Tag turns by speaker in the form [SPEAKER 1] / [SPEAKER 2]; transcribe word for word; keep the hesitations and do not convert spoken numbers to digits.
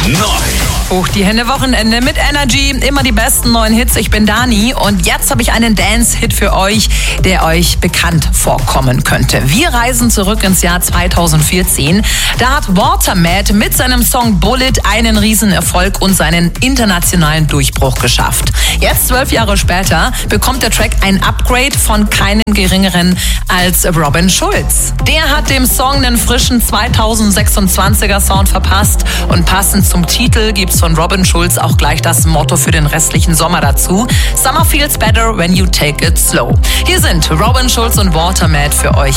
[SPEAKER 1] neu. Hoch die Hände, Wochenende mit Energy. Immer die besten neuen Hits. Ich bin Dani und jetzt habe ich einen Dance-Hit für euch, der euch bekannt vorkommen könnte. Wir reisen zurück ins Jahr zweitausendvierzehn. Da hat Watermat mit seinem Song Bullet einen Riesenerfolg und seinen internationalen Durchbruch geschafft. Jetzt, zwölf Jahre später, bekommt der Track ein Upgrade von keinem geringeren als Robin Schulz. Der hat dem Song einen frischen zweitausendsechsundzwanziger Sound verpasst und passend zum Titel gibt's von Robin Schulz auch gleich das Motto für den restlichen Sommer dazu: Summer feels better when you take it slow. Hier sind Robin Schulz und Watermat für euch